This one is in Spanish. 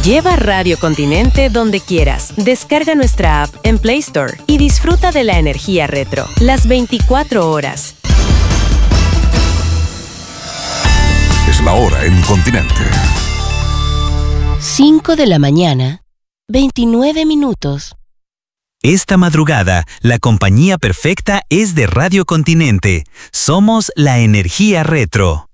Lleva Radio Continente donde quieras. Descarga nuestra app en Play Store y disfruta de la energía retro, las 24 horas. Es la hora en Continente. 5 de la mañana, 29 minutos. Esta madrugada, la compañía perfecta es de Radio Continente. Somos la energía retro.